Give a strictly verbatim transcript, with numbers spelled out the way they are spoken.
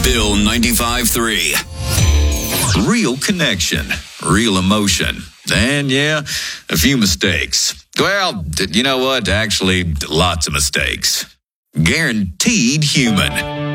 Bill ninety-five three. Real connection, real emotion, and yeah, a few mistakes. Well, you know what? Actually, lots of mistakes. Guaranteed human.